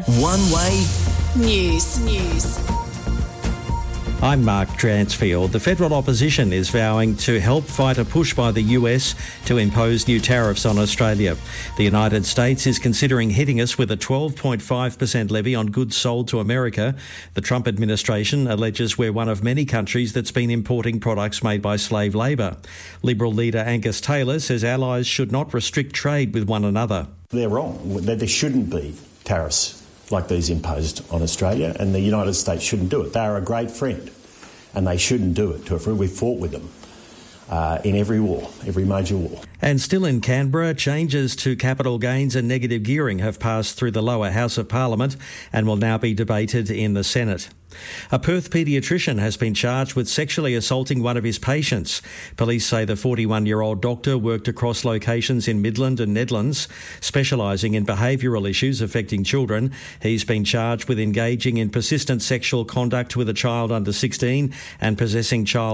One Way News. I'm Mark Dransfield. The federal opposition is vowing to help fight a push by the US to impose new tariffs on Australia. The United States is considering hitting us with a 12.5% levy on goods sold to America. The Trump administration alleges we're one of many countries that's been importing products made by slave labour. Liberal leader Angus Taylor says allies should not restrict trade with one another. They're wrong. There shouldn't be tariffs like these imposed on Australia, and the United States shouldn't do it. They are a great friend, and they shouldn't do it to a friend. We've fought with them in every war, every major war. And still in Canberra, changes to capital gains and negative gearing have passed through the lower house of Parliament and will now be debated in the Senate. A Perth paediatrician has been charged with sexually assaulting one of his patients. Police say the 41-year-old doctor worked across locations in Midland and Nedlands, specialising in behavioural issues affecting children. He's been charged with engaging in persistent sexual conduct with a child under 16 and possessing child